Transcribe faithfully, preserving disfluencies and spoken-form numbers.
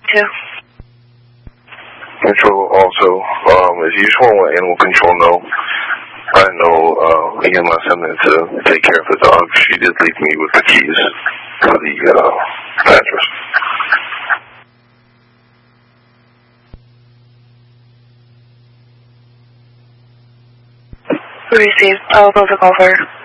to? Control also, um, if you just want to let animal control know, I know, uh, Liam last time to take care of the dog. She did leave me with the keys for the, uh, mattress. Received. I'll close the call for her.